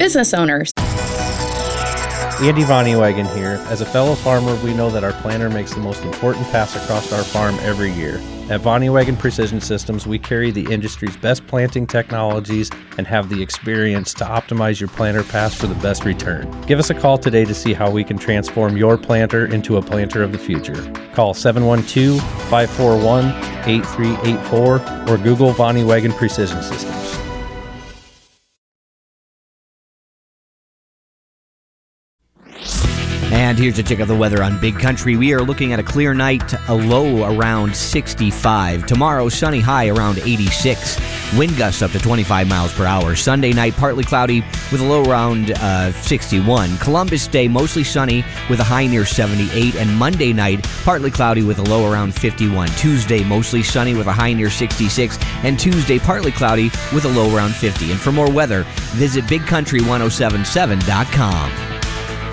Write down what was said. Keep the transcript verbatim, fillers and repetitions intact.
business owners. Andy Vonnewagen here. As a fellow farmer, we know that our planter makes the most important pass across our farm every year. At Vonnewagen Precision Systems, we carry the industry's best planting technologies and have the experience to optimize your planter pass for the best return. Give us a call today to see how we can transform your planter into a planter of the future. Call seven one two, five four one, eight three eight four or Google Vonnewagen Precision Systems. And here's a check of the weather on Big Country. We are looking at a clear night, a low around sixty-five. Tomorrow, sunny high around eighty-six. Wind gusts up to twenty-five miles per hour. Sunday night, partly cloudy with a low around uh, sixty-one. Columbus Day, mostly sunny with a high near seventy-eight. And Monday night, partly cloudy with a low around fifty-one. Tuesday, mostly sunny with a high near sixty-six. And Tuesday, partly cloudy with a low around fifty. And for more weather, visit big country ten seventy-seven dot com.